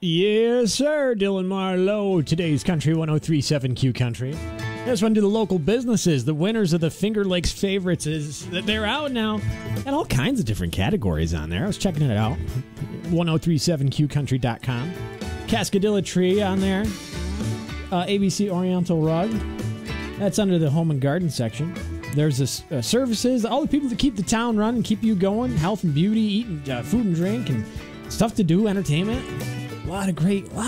Yes, sir, Dylan Marlowe. Today's Country 103.7 Q Country. This one to the local businesses. The winners of the Finger Lakes Favorites is that they're out now. And all kinds of different categories on there. I was checking it out. 1037qcountry.com. Cascadilla Tree on there. ABC Oriental Rug. That's under the Home and Garden section. There's the services, all the people that keep the town running, keep you going, health and beauty, eating food and drink, and stuff to do, entertainment. A lot of great